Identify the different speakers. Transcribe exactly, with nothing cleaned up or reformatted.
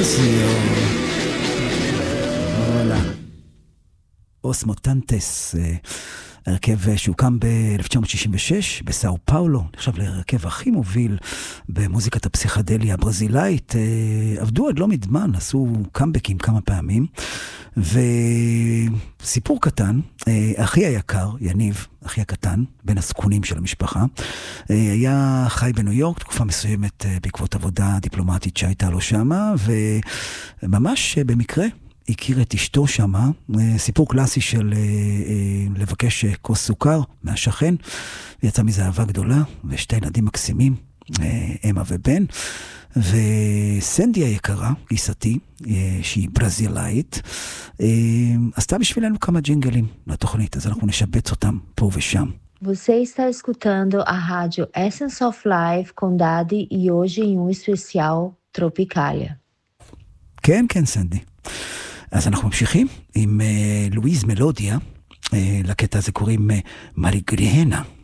Speaker 1: ברזיל. וואלה. אוס מוטנטס, הרכב שהוקם ב-אלף תשע מאות שישים ושש בסאו פאולו, נחשב להרכב הכי מוביל במוזיקת הפסיכדליה הברזילאית. עבדו עד לא מדמן, עשו קאמבקים כמה פעמים, וסיפור קטן, אחי היקר, יניב, אחי הקטן, בין הסכונים של המשפחה, היה חי בניו יורק תקופה מסוימת בעקבות עבודה דיפלומטית שהייתה לו שמה, וממש במקרה הכיר את אשתו שמה, סיפור קלאסי של לבקש כוס סוכר מהשכן, ויצא מזה אהבה גדולה, ושתי ילדים מקסימים, אמא ובן, וסנדי היקרה, גיסתי, שהיא ברזילאית, עשתה בשבילנו כמה ג'ינגלים לתוכנית, אז אנחנו נשבץ אותם פה ושם.
Speaker 2: Você está escutando a rádio Essence of Life com Dadi e hoje em um especial Tropicália.
Speaker 1: כן, כן, סנדי. אז אנחנו ממשיכים עם לואיז מלודיה, לקטע הזה קוראים מריגריהנה.